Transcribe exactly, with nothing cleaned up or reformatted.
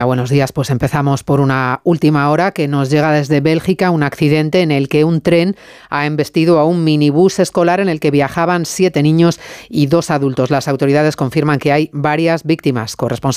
Buenos días, pues empezamos por una última hora que nos llega desde Bélgica, un accidente en el que un tren ha embestido a un minibús escolar en el que viajaban siete niños y dos adultos. Las autoridades confirman que hay varias víctimas. Corresponsal